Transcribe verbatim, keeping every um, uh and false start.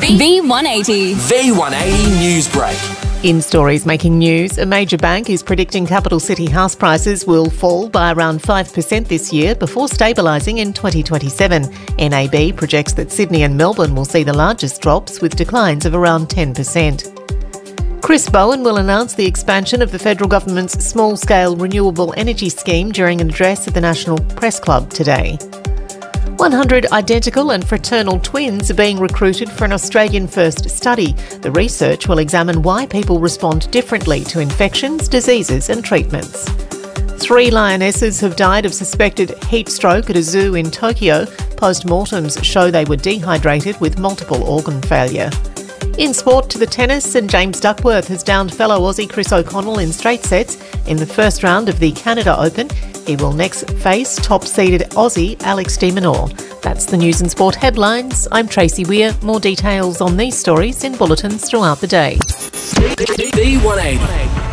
V one eighty. V one eighty News Break. In stories making news, a major bank is predicting capital city house prices will fall by around five percent this year before stabilising in twenty twenty-seven. N A B projects that Sydney and Melbourne will see the largest drops, with declines of around ten percent. Chris Bowen will announce the expansion of the federal government's small-scale renewable energy scheme during an address at the National Press Club today. one hundred identical and fraternal twins are being recruited for an Australian-first study. The research will examine why people respond differently to infections, diseases and treatments. Three lionesses have died of suspected heat stroke at a zoo in Tokyo. Post-mortems show they were dehydrated with multiple organ failure. In sport, to the tennis, and James Duckworth has downed fellow Aussie Chris O'Connell in straight sets in the first round of the Canada Open. He will next face top-seeded Aussie Alex de Minaur. That's the news and sport headlines. I'm Tracy Weir. More details on these stories in bulletins throughout the day. V one eighty.